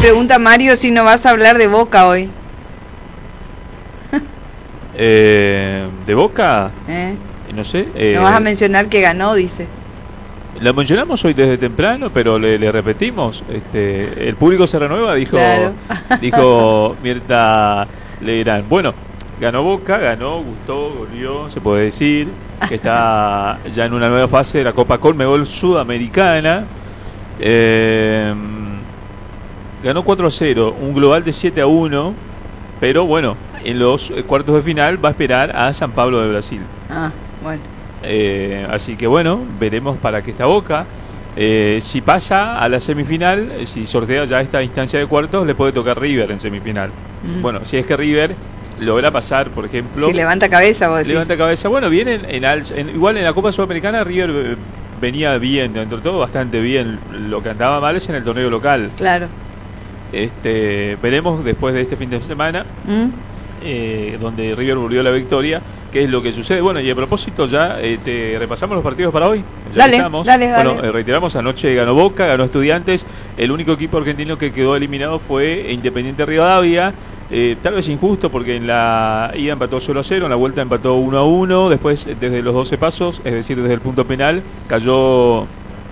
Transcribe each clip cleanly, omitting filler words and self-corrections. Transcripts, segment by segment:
pregunta Mario si no vas a hablar de Boca hoy. ¿De Boca? No sé. No vas a mencionar que ganó, dice. La mencionamos hoy desde temprano, pero le repetimos. El público se renueva, dijo, claro. Dijo Mirta Legrand. Bueno, ganó Boca, gustó, goleó, se puede decir, que está ya en una nueva fase de la Copa Conmebol Sudamericana. Ganó 4-0, un global de 7-1, pero bueno, en los cuartos de final va a esperar a San Pablo de Brasil. Bueno. Así que bueno, veremos para qué está Boca. Si pasa a la semifinal, si sortea ya esta instancia de cuartos, le puede tocar River en semifinal. Bueno, si es que River logra pasar, por ejemplo... Si levanta cabeza, vos decís. Levanta cabeza. Bueno, viene igual en la Copa Sudamericana River venía bien, dentro de todo bastante bien. Lo que andaba mal es en el torneo local. Claro. Veremos después de este fin de semana, donde River volvió a la victoria, qué es lo que sucede. Bueno, y a propósito ya, te repasamos los partidos para hoy. Ya dale. Bueno, reiteramos, anoche ganó Boca, ganó Estudiantes. El único equipo argentino que quedó eliminado fue Independiente Rivadavia. Tal vez injusto porque en la ida empató 0-0, en la vuelta empató 1-1, después desde los 12 pasos, es decir, desde el punto penal, cayó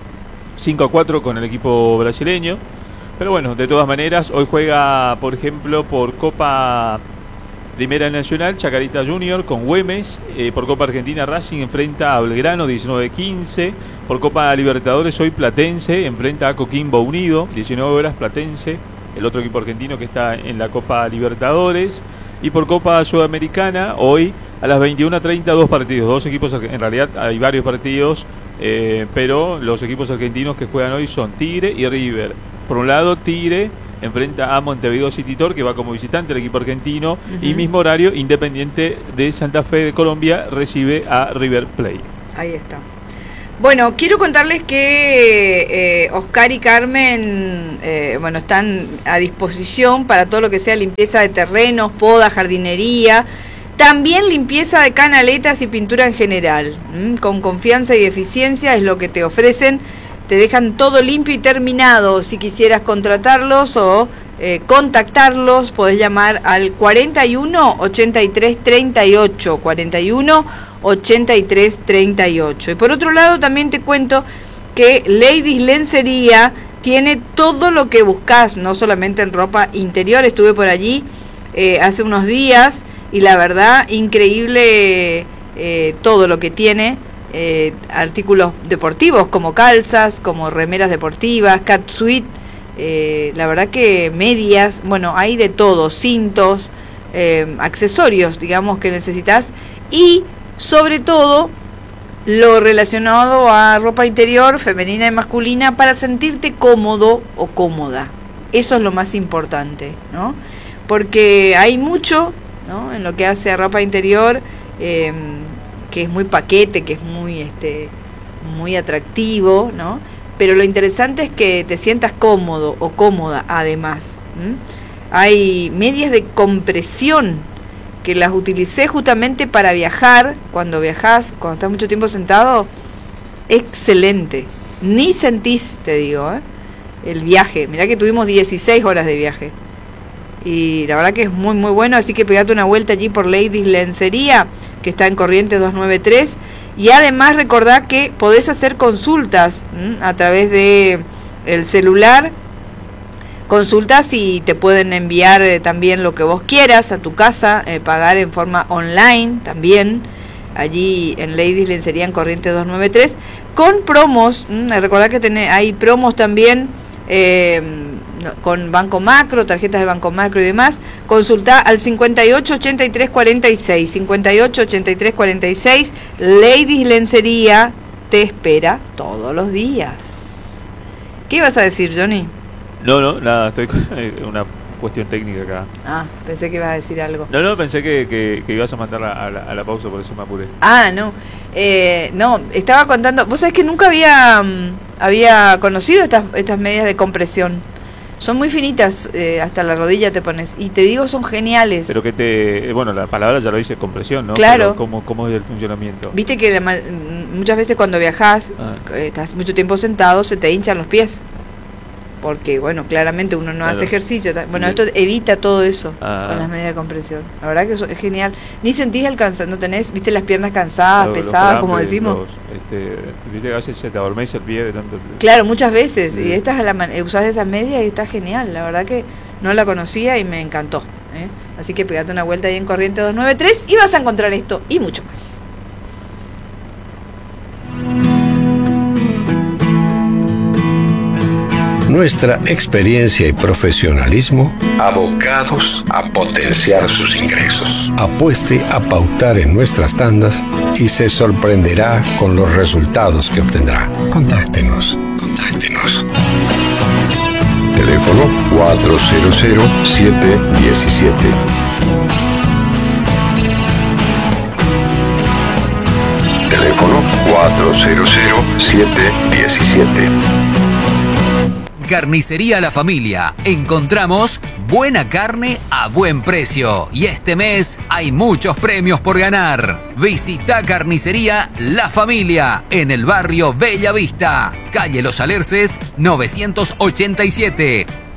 5-4 con el equipo brasileño. Pero bueno, de todas maneras, hoy juega, por ejemplo, por Copa Primera Nacional, Chacarita Junior con Güemes. Por Copa Argentina, Racing enfrenta a Belgrano, 19-15. Por Copa Libertadores, hoy Platense enfrenta a Coquimbo Unido, 19 horas, Platense, el otro equipo argentino que está en la Copa Libertadores. Y por Copa Sudamericana, hoy a las 21:30, dos partidos, dos equipos, en realidad hay varios partidos, pero los equipos argentinos que juegan hoy son Tigre y River. Por un lado, Tigre enfrenta a Montevideo City Torque, que va como visitante el equipo argentino, y mismo horario, Independiente de Santa Fe de Colombia recibe a River Plate. Ahí está. Bueno, quiero contarles que Oscar y Carmen están a disposición para todo lo que sea limpieza de terrenos, poda, jardinería, también limpieza de canaletas y pintura en general. Con confianza y eficiencia es lo que te ofrecen. Te dejan todo limpio y terminado. Si quisieras contratarlos o contactarlos, podés llamar al 41 83 38, 41 83 38. Y por otro lado también te cuento que Ladies Lencería tiene todo lo que buscas, no solamente en ropa interior. Estuve por allí hace unos días y la verdad, increíble todo lo que tiene. Artículos deportivos como calzas, como remeras deportivas, catsuit, la verdad que medias, bueno, hay de todo, cintos, accesorios, digamos, que necesitas, y sobre todo lo relacionado a ropa interior femenina y masculina para sentirte cómodo o cómoda. Eso es lo más importante, ¿no? Porque hay mucho, ¿no?, en lo que hace a ropa interior, que es muy paquete, que es muy atractivo, ¿no? Pero lo interesante es que te sientas cómodo o cómoda además. Hay medias de compresión que las utilicé justamente para viajar. Cuando viajás, cuando estás mucho tiempo sentado, excelente. Ni sentís, te digo, el viaje. Mirá que tuvimos 16 horas de viaje. Y la verdad que es muy muy bueno, así que pegate una vuelta allí por Ladies Lencería, que está en Corrientes 293, y además recordá que podés hacer consultas a través de el celular, consultas, y te pueden enviar también lo que vos quieras a tu casa, pagar en forma online también, allí en Ladies Lencería en Corrientes 293, con promos. Recordá que hay promos también, con Banco Macro, tarjetas de Banco Macro y demás. Consulta al 58 83 46, 58 83 46. Ladies Lencería te espera todos los días. ¿Qué ibas a decir, Johnny? No, nada, estoy con una cuestión técnica acá. Pensé que ibas a decir algo. No, pensé que ibas a mandar a la pausa, por eso me apuré. No, estaba contando. Vos sabés que nunca había conocido estas medias de compresión. Son muy finitas, hasta la rodilla te pones. Y te digo, son geniales. Pero bueno, la palabra ya lo dice, compresión, ¿no? Claro. Pero ¿cómo es el funcionamiento? Viste que muchas veces cuando viajás, estás mucho tiempo sentado, se te hinchan los pies. porque bueno, claramente uno no hace ejercicio. Bueno, Sí. esto evita todo eso Ah. con las medidas de compresión. La verdad que eso es genial. Ni sentís el cansancio, no tenés, viste las piernas cansadas, Los pesadas, como calambres, decimos. Viste que a veces se te adormece el pie de tanto. Claro, muchas veces. Sí. Y estas usás esas medias y está genial. La verdad que no la conocía y me encantó. Así que pegate una vuelta ahí en Corriente 293 y vas a encontrar esto y mucho más. Nuestra experiencia y profesionalismo abocados a potenciar sus ingresos. Apueste a pautar en nuestras tandas y se sorprenderá con los resultados que obtendrá. Contáctenos. Teléfono 400-717. Teléfono 400-717. Carnicería La Familia. Encontramos buena carne a buen precio. Y este mes hay muchos premios por ganar. Visita Carnicería La Familia en el barrio Bella Vista, calle Los Alerces 987.